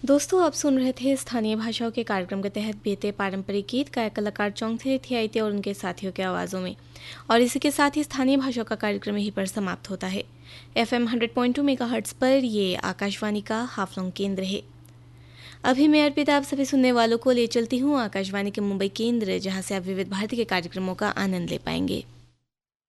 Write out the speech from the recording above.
दोस्तों, आप सुन रहे थे स्थानीय भाषाओं के कार्यक्रम के तहत बीते पारंपरिक गीत गायक कलाकार चौंगथे थियाइते और उनके साथियों की आवाज़ों में। और इसी के साथ ही स्थानीय भाषाओं का कार्यक्रम यहीं पर समाप्त होता है। FM 100.2 मेगाहर्ट्ज़ पर ये आकाशवाणी का हाफलोंग केंद्र है। अभी मैं अर्पिता आप सभी सुनने वालों को ले चलती हूँ आकाशवाणी के मुंबई केंद्र, जहाँ से आप विविध भारती के कार्यक्रमों का आनंद ले पाएंगे।